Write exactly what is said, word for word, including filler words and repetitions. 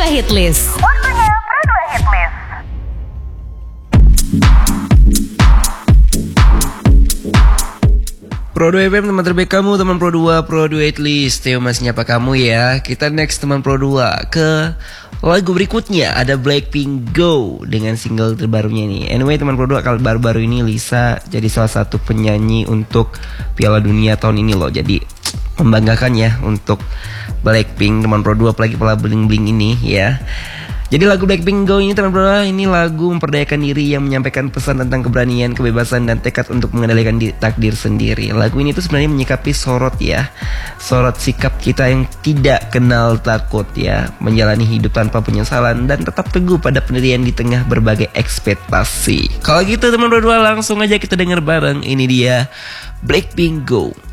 dua Hitlist. Waktunya Pro dua Hitlist. Pro dua F M, teman terbaik kamu, teman Pro dua, Pro dua Hitlist. Theo masih nyapa kamu ya. Kita next teman Pro dua ke lagu berikutnya. Ada Blackpink Go dengan single terbarunya ini. Anyway teman Pro dua, kalau baru-baru ini Lisa jadi salah satu penyanyi untuk Piala Dunia tahun ini loh. Jadi membanggakan ya untuk Blackpink, teman Pro dua, apalagi pala bling-bling ini ya. Jadi lagu Blackpink Go ini teman Pro dua, ini lagu memperdayakan diri yang menyampaikan pesan tentang keberanian, kebebasan, dan tekad untuk mengendalikan di, takdir sendiri. Lagu ini tuh sebenarnya menyikapi sorot ya, sorot sikap kita yang tidak kenal takut ya, menjalani hidup tanpa penyesalan dan tetap teguh pada pendirian di tengah berbagai ekspektasi. Kalau gitu teman Pro dua, langsung aja kita denger bareng. Ini dia Blackpink Go.